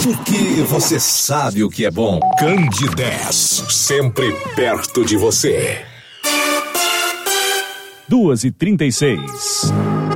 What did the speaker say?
Porque você sabe o que é bom. Candidez, sempre perto de você. 2h36.